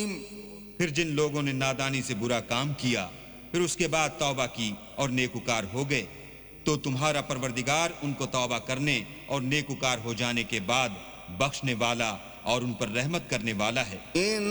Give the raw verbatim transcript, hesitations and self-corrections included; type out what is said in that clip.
फिर जिन लोगों ने नादानी से बुरा काम किया फिर उसके बाद तौबा की और नेकुकार हो गए तो तुम्हारा परवरदिगार उनको तौबा करने और नेकुकार हो जाने के बाद बख्शने वाला और उन पर रहमत करने वाला है।